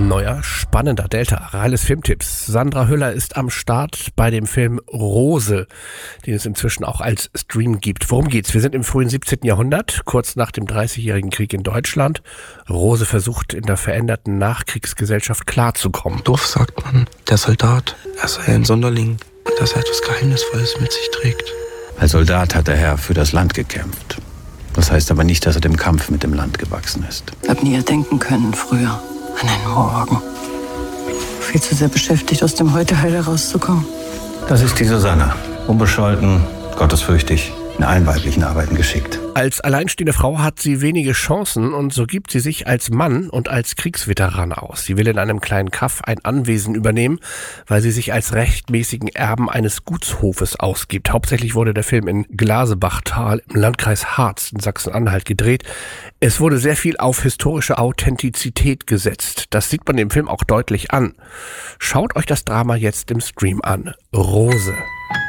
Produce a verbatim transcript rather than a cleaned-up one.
Neuer, spannender Delta, Railes Filmtipps. Sandra Hüller ist am Start bei dem Film Rose, den es inzwischen auch als Stream gibt. Worum geht's? Wir sind im frühen siebzehnten Jahrhundert, kurz nach dem dreißigjährigen Krieg in Deutschland. Rose versucht in der veränderten Nachkriegsgesellschaft klarzukommen. Im Dorf sagt man, der Soldat, er sei ein Sonderling, dass er etwas Geheimnisvolles mit sich trägt. Als Soldat hat der Herr für das Land gekämpft. Das heißt aber nicht, dass er dem Kampf mit dem Land gewachsen ist. Ich hab nie denken können früher an einen Morgen. Viel zu sehr beschäftigt, aus dem Heute-Heil herauszukommen. Das ist die Susanne. Unbescholten, gottesfürchtig, in allen weiblichen Arbeiten geschickt. Als alleinstehende Frau hat sie wenige Chancen und so gibt sie sich als Mann und als Kriegsveteran aus. Sie will in einem kleinen Kaff ein Anwesen übernehmen, weil sie sich als rechtmäßigen Erben eines Gutshofes ausgibt. Hauptsächlich wurde der Film in Glasebachtal im Landkreis Harz in Sachsen-Anhalt gedreht. Es wurde sehr viel auf historische Authentizität gesetzt. Das sieht man dem Film auch deutlich an. Schaut euch das Drama jetzt im Stream an. Rose.